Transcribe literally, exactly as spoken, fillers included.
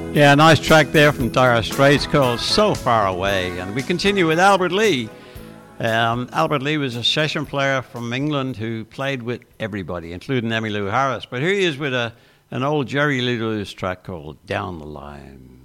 Yeah, nice track there from Dire Straits called So Far Away. And we continue with Albert Lee. Um, Albert Lee was a session player from England who played with everybody, including Emmylou Harris. But here he is with a, an old Jerry Lee Lewis track called Down the Line.